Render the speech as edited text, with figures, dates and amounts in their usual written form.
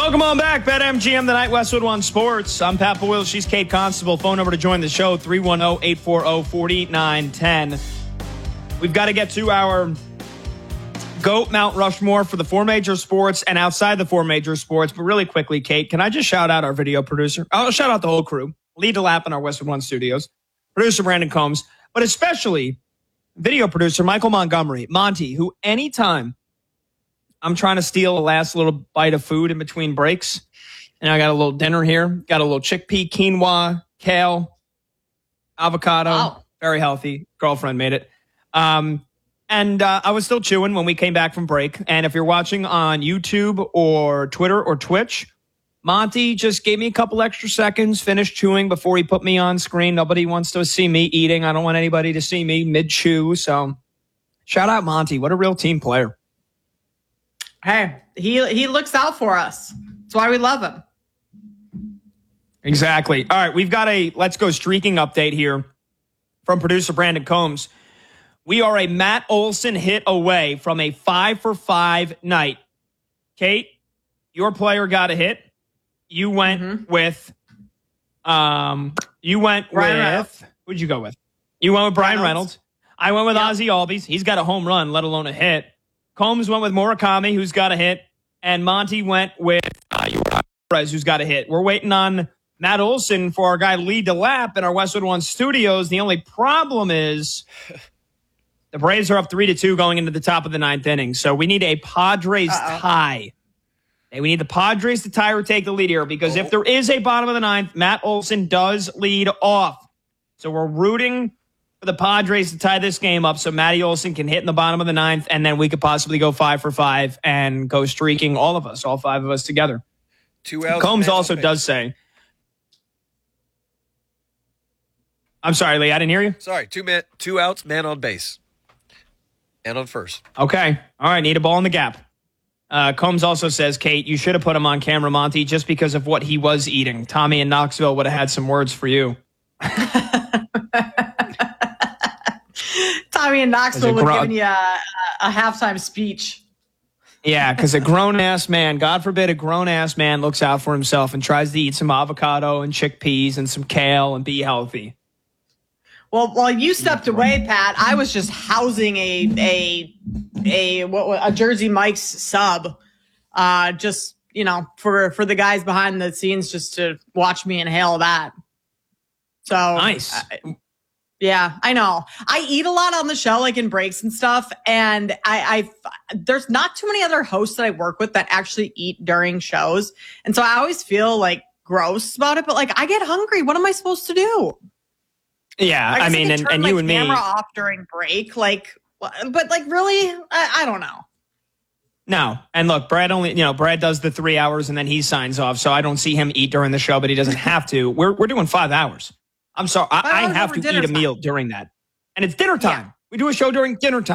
Welcome on back. BetMGM, the night Westwood One Sports. I'm Pat Will. She's Kate Constable. Phone number to join the show, 310-840-4910. We've got to get to our GOAT Mount Rushmore for the four major sports and outside the four major sports. But really quickly, Kate, can I just shout out our video producer? I'll shout out the whole crew. Lead the lap in our Westwood One studios. Producer Brandon Combs, but especially video producer Michael Montgomery, Monty, who anytime I'm trying to steal a last little bite of food in between breaks, and I got a little dinner here, got a little chickpea, quinoa, kale, avocado, wow. Very healthy. Girlfriend made it. And I was still chewing when we came back from break. And if you're watching on YouTube or Twitter or Twitch, Monty just gave me a couple extra seconds, finished chewing before he put me on screen. Nobody wants to see me eating. I don't want anybody to see me mid-chew. So shout out Monty. What a real team player. Hey, he looks out for us. That's why we love him. Exactly. All right, we've got a Let's Go Streaking update here from producer Brandon Combs. We are a Matt Olson hit away from a 5-for-5 night. Kate, your player got a hit. You went with Ryan Reynolds. Who'd you go with? You went with Brian Reynolds. I went with Ozzy Albies. He's got a home run, let alone a hit. Combs went with Murakami, who's got a hit. And Monty went with Perez, who's got a hit. We're waiting on Matt Olson for our guy Lee DeLapp in our Westwood One studios. The only problem is the Braves are up 3-2 going into the top of the ninth inning. So we need a Padres tie. And we need the Padres to tie or take the lead here, because if there is a bottom of the ninth, Matt Olson does lead off. So we're rooting for the Padres to tie this game up so Matty Olson can hit in the bottom of the ninth, and then we could possibly go 5-for-5 and go streaking, all of us, all five of us together. 2 outs. Combs also does say, I'm sorry, Lee, I didn't hear you. Sorry, 2 outs, man on base. And on first. Okay. All right, need a ball in the gap. Combs also says, Kate, you should have put him on camera, Monty, just because of what he was eating. Tommy in Knoxville would have had some words for you. Tommy in Knoxville would have given you a halftime speech. Yeah, because a grown-ass man, God forbid a grown-ass man looks out for himself and tries to eat some avocado and chickpeas and some kale and be healthy. Well, while you stepped away, Pat, I was just housing a Jersey Mike's sub, just, you know, for the guys behind the scenes, just to watch me inhale that. So nice. Yeah, I know. I eat a lot on the show, like in breaks and stuff, and I there's not too many other hosts that I work with that actually eat during shows, and so I always feel like gross about it. But like, I get hungry. What am I supposed to do? Yeah, I mean, and you and me. Camera off during break, like, but like, really, I don't know. No, and look, Brad does the 3 hours and then he signs off, so I don't see him eat during the show, but he doesn't have to. We're doing 5 hours. I'm sorry, I have to eat a meal during that, and it's dinner time. Yeah. We do a show during dinner time.